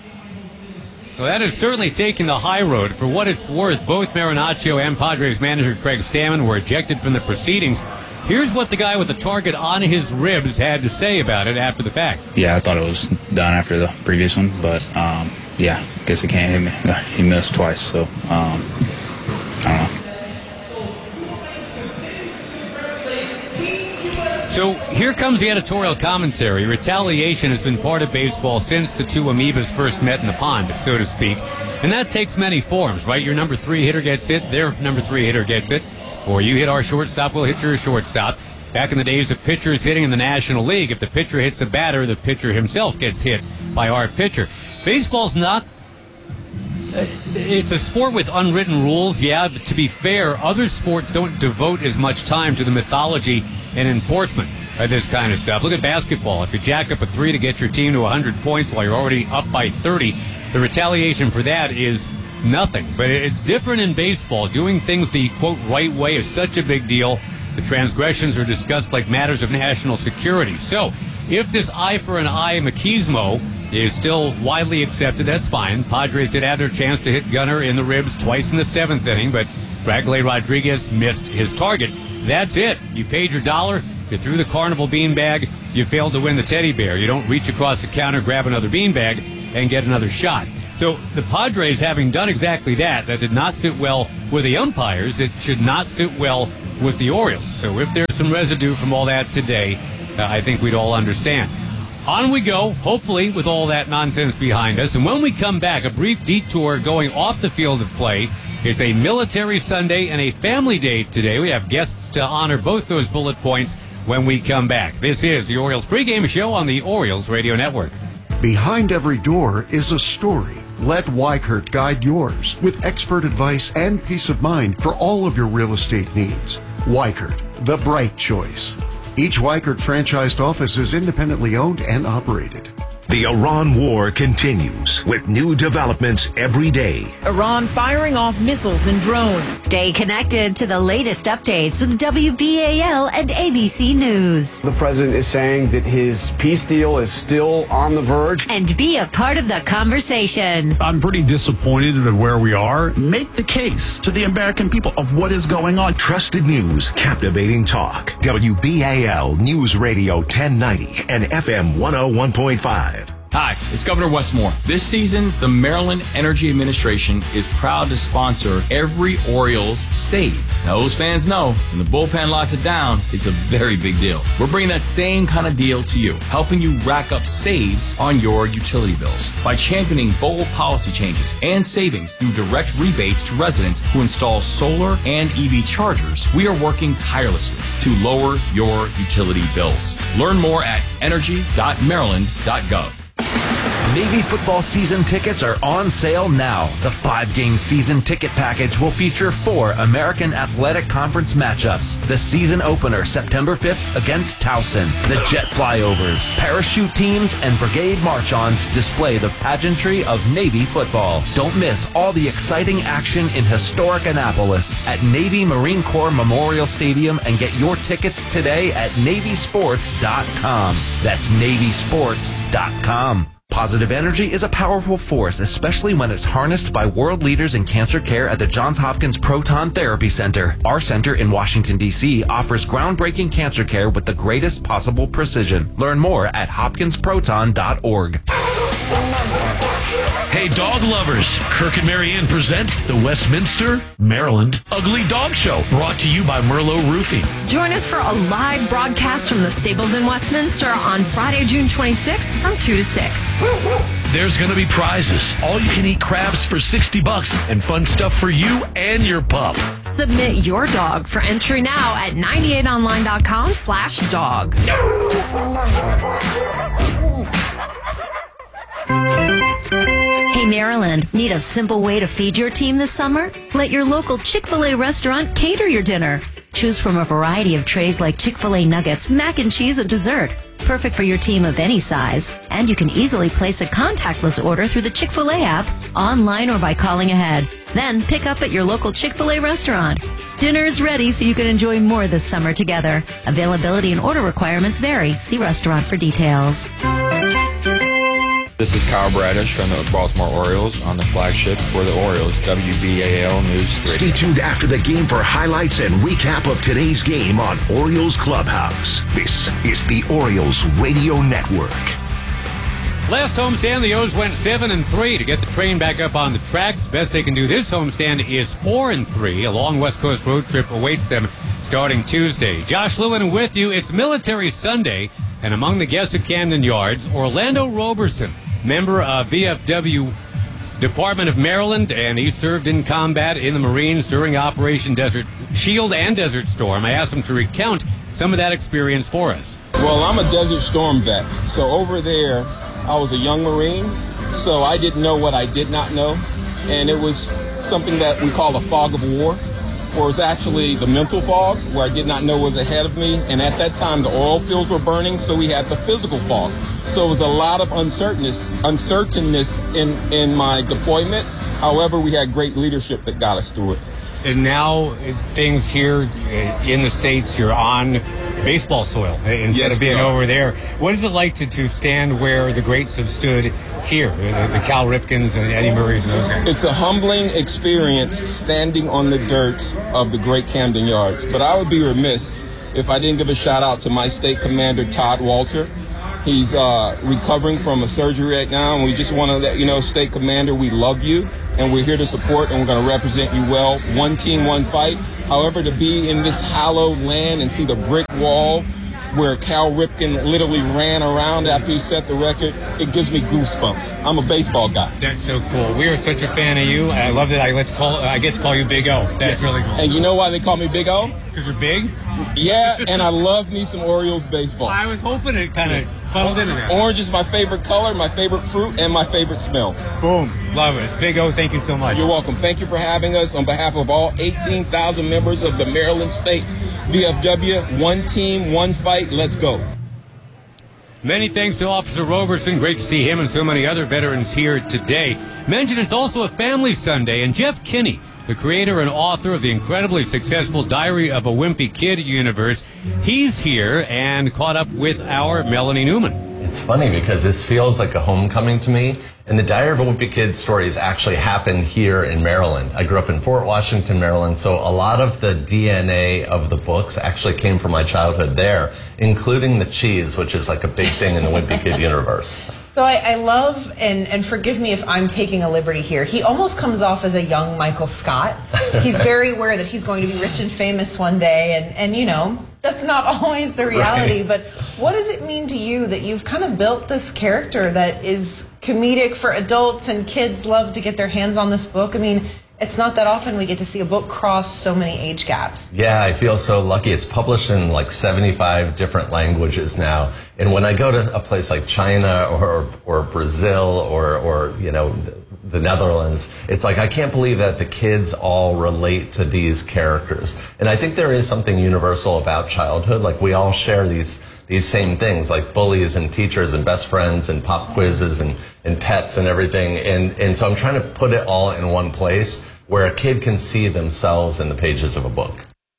Well, that is certainly taking the high road. For what it's worth, both Marinaccio and Padres manager Craig Stammen were ejected from the proceedings. Here's what the guy with the target on his ribs had to say about it after the fact.
Yeah, I thought it was done after the previous one, but yeah, I guess he can't hit me. He missed twice, so I don't know.
So here comes the editorial commentary. Retaliation has been part of baseball since the two amoebas first met in the pond, so to speak. And that takes many forms, right? Your number 3 hitter gets hit, their number 3 hitter gets hit. Or you hit our shortstop, we'll hit your shortstop. Back in the days of pitchers hitting in the National League, if the pitcher hits a batter, the pitcher himself gets hit by our pitcher. Baseball's not... It's a sport with unwritten rules, yeah, but to be fair, other sports don't devote as much time to the mythology and enforcement of this kind of stuff. Look at basketball. If you jack up a 3 to get your team to 100 points while you're already up by 30, the retaliation for that is nothing. But it's different in baseball. Doing things the, quote, right way is such a big deal. The transgressions are discussed like matters of national security. So, if this eye for an eye machismo is still widely accepted, that's fine. Padres did have their chance to hit Gunnar in the ribs twice in the 7th inning, but Ragley Rodriguez missed his target. That's it. You paid your dollar, you threw the carnival beanbag, you failed to win the teddy bear. You don't reach across the counter, grab another beanbag, and get another shot. So the Padres, having done exactly that did not sit well with the umpires. It should not sit well with the Orioles. So if there's some residue from all that today, I think we'd all understand. On we go, hopefully with all that nonsense behind us. And when we come back, a brief detour going off the field of play. It's a military Sunday and a family day today. We have guests to honor both those bullet points when we come back. This is the Orioles pregame show on the Orioles Radio Network.
Behind every door is a story. Let Weichert guide yours with expert advice and peace of mind for all of your real estate needs. Weichert, the bright choice. Each Weichert franchised office is independently owned and operated.
The Iran war continues with new developments every day.
Iran firing off missiles and drones.
Stay connected to the latest updates with WBAL and ABC News.
The president is saying that his peace deal is still on the verge.
And be a part of the conversation.
I'm pretty disappointed at where we are. Make the case to the American people of what is going on.
Trusted news, captivating talk. WBAL News Radio 1090 and FM 101.5.
Hi, it's Governor Wes Moore. This season, the Maryland Energy Administration is proud to sponsor every Orioles save. Now, those fans know when the bullpen locks it down, it's a very big deal. We're bringing that same kind of deal to you, helping you rack up saves on your utility bills by championing bold policy changes and savings through direct rebates to residents who install solar and EV chargers. We are working tirelessly to lower your utility bills. Learn more at energy.maryland.gov.
Navy football season tickets are on sale now. The 5-game season ticket package will feature 4 American Athletic Conference matchups. The season opener, September 5th, against Towson. The jet flyovers, parachute teams, and brigade march-ons display the pageantry of Navy football. Don't miss all the exciting action in historic Annapolis at Navy Marine Corps Memorial Stadium and get your tickets today at NavySports.com. That's NavySports.com. Positive energy is a powerful force, especially when it's harnessed by world leaders in cancer care at the Johns Hopkins Proton Therapy Center. Our center in Washington, D.C. offers groundbreaking cancer care with the greatest possible precision. Learn more at hopkinsproton.org.
Hey, dog lovers, Kirk and Marianne present the Westminster, Maryland Ugly Dog Show, brought to you by Merlot Roofing.
Join us for a live broadcast from the stables in Westminster on Friday, June 26th from 2 to 6.
There's going to be prizes, all-you-can-eat crabs for $60, and fun stuff for you and your pup.
Submit your dog for entry now at 98online.com/dog.
Hey Maryland, need a simple way to feed your team this summer? Let your local Chick-fil-A restaurant cater your dinner. Choose from a variety of trays like Chick-fil-A nuggets, mac and cheese, and dessert. Perfect for your team of any size. And you can easily place a contactless order through the Chick-fil-A app, online or by calling ahead. Then pick up at your local Chick-fil-A restaurant. Dinner is ready so you can enjoy more this summer together. Availability and order requirements vary. See restaurant for details.
This is Kyle Bradish from the Baltimore Orioles on the flagship for the Orioles, WBAL News 3.
Stay tuned after the game for highlights and recap of today's game on Orioles Clubhouse. This is the Orioles Radio Network.
Last homestand, the O's went 7-3 to get the train back up on the tracks. Best they can do this homestand is 4-3. A long West Coast road trip awaits them starting Tuesday. Josh Lewin with you. It's Military Sunday, and among the guests at Camden Yards, Orlando Roberson, member of VFW Department of Maryland, and he served in combat in the Marines during Operation Desert Shield and Desert Storm. I asked him to recount some of that experience for us.
Well, I'm a Desert Storm vet, so over there I was a young Marine, so I didn't know what I did not know, and it was something that we call a fog of war, where it's actually the mental fog, where I did not know what was ahead of me, and at that time the oil fields were burning, so we had the physical fog. So it was a lot of uncertainness in my deployment. However, we had great leadership that got us through it.
And now things here in the States, you're on baseball soil instead of being over there. What is it like to stand where the greats have stood here, the Cal Ripkens and Eddie Murrays and those guys?
It's a humbling experience standing on the dirt of the great Camden Yards. But I would be remiss if I didn't give a shout out to my state commander, Todd Walter. He's recovering from a surgery right now, and we just want to let you know, State Commander, we love you, and we're here to support, and we're going to represent you well. One team, one fight. However, to be in this hallowed land and see the brick wall where Cal Ripken literally ran around after he set the record, it gives me goosebumps. I'm a baseball guy.
That's so cool. We are such a fan of you. I love that I get to call you Big O. That's really cool.
And you know why they call me Big O?
Because you're big?
Yeah, and I love me some Orioles baseball.
I was hoping it kind of funneled into that.
Orange is my favorite color, my favorite fruit, and my favorite smell.
Boom. Love it. Big O, thank you so much.
You're welcome. Thank you for having us on behalf of all 18,000 members of the Maryland State VFW. One team, one fight. Let's go.
Many thanks to Officer Roberson. Great to see him and so many other veterans here today. Mention it's also a family Sunday, and Jeff Kinney, the creator and author of the incredibly successful Diary of a Wimpy Kid universe, he's here and caught up with our Melanie Newman.
It's funny because this feels like a homecoming to me, and the Diary of a Wimpy Kid stories actually happened here in Maryland. I grew up in Fort Washington, Maryland, so a lot of the DNA of the books actually came from my childhood there, including the cheese, which is like a big thing in the Wimpy Kid universe.
So I love, and forgive me if I'm taking a liberty here, he almost comes off as a young Michael Scott. He's very aware that he's going to be rich and famous one day, and you know, that's not always the reality, right. But what does it mean to you that you've kind of built this character that is comedic for adults, and kids love to get their hands on this book? I mean, it's not that often we get to see a book cross so many age gaps.
Yeah, I feel so lucky. It's published in like 75 different languages now. And when I go to a place like China or Brazil or you know, the Netherlands, it's like I can't believe that the kids all relate to these characters. And I think there is something universal about childhood. Like we all share these same things, like bullies and teachers and best friends and pop quizzes and pets and everything. And so I'm trying to put it all in one place where a kid can see themselves in the pages of a book.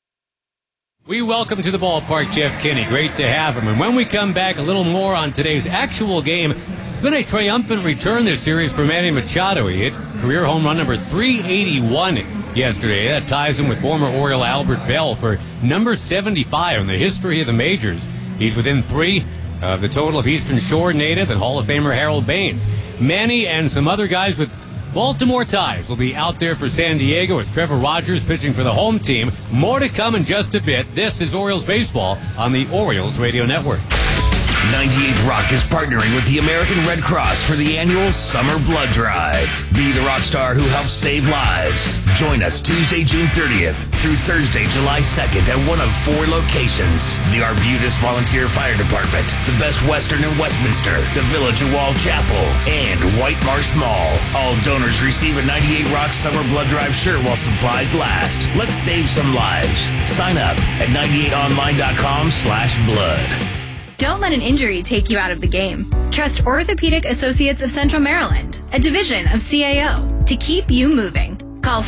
We welcome to the ballpark Jeff Kinney. Great to have him. And when we come back, a little more on today's actual game. It's been a triumphant return this series for Manny Machado. He hit career home run number 381 yesterday. That ties him with former Oriole Albert Bell for number 75 in the history of the majors. He's within 3 of the total of Eastern Shore native and Hall of Famer Harold Baines. Manny and some other guys with Baltimore ties will be out there for San Diego as Trevor Rogers pitching for the home team. More to come in just a bit. This is Orioles Baseball on the Orioles Radio Network.
98 Rock is partnering with the American Red Cross for the annual Summer Blood Drive. Be the rock star who helps save lives. Join us Tuesday, June 30th through Thursday, July 2nd at one of 4 locations. The Arbutus Volunteer Fire Department, the Best Western in Westminster, the Village of Wall Chapel, and White Marsh Mall. All donors receive a 98 Rock Summer Blood Drive shirt while supplies last. Let's save some lives. Sign up at 98online.com/blood.
Don't let an injury take you out of the game. Trust Orthopedic Associates of Central Maryland, a division of CAO, to keep you moving. Call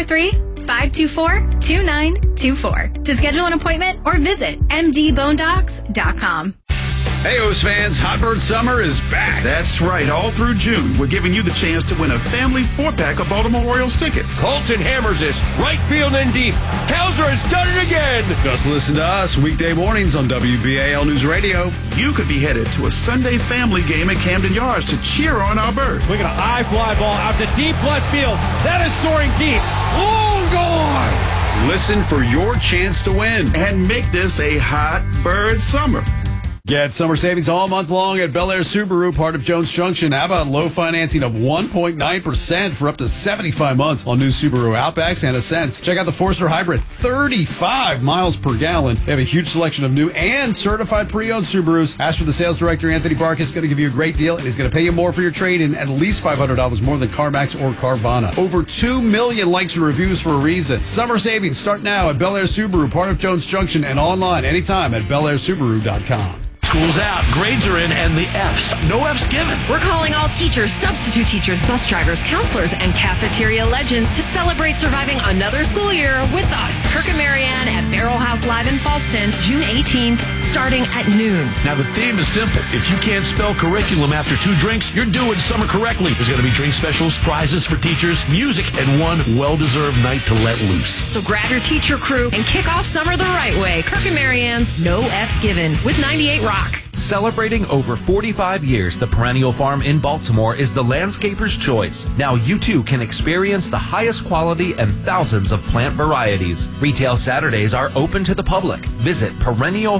443-524-2924 to schedule an appointment or visit mdbonedocs.com.
Hey, O's fans, Hot Bird Summer is back. That's right. All through June, we're giving you the chance to win a family 4-pack of Baltimore Orioles tickets.
Colton hammers this right field and deep. Kelsner has done it again.
Just listen to us weekday mornings on WBAL News Radio. You could be headed to a Sunday family game at Camden Yards to cheer on our bird.
Look at a high fly ball out to deep left field. That is soaring deep. Long gone.
Listen for your chance to win and make this a hot bird summer. Get summer savings all month long at Bel Air Subaru, part of Jones Junction. How about low financing of 1.9% for up to 75 months on new Subaru Outbacks and Ascents? Check out the Forester Hybrid, 35 miles per gallon. They have a huge selection of new and certified pre-owned Subarus. Ask for the sales director, Anthony Barkus. Is going to give you a great deal, and he's going to pay you more for your trade-in, at least $500 more than CarMax or Carvana. Over 2 million likes and reviews for a reason. Summer savings start now at Bel Air Subaru, part of Jones Junction, and online anytime at BelAirSubaru.com.
School's out, grades are in, and the F's. No F's given.
We're calling all teachers, substitute teachers, bus drivers, counselors, and cafeteria legends to celebrate surviving another school year with us. Kirk and Marianne at Barrel House Live in Falston, June 18th, starting at noon.
Now, the theme is simple. If you can't spell curriculum after 2 drinks, you're doing summer correctly. There's going to be drink specials, prizes for teachers, music, and one well-deserved night to let loose.
So grab your teacher crew and kick off summer the right way. Kirk and Marianne's No F's Given with 98 Rock.
Celebrating over 45 years, the Perennial Farm in Baltimore is the landscaper's choice. Now you too can experience the highest quality and thousands of plant varieties. Retail Saturdays are open to the public. Visit Perennial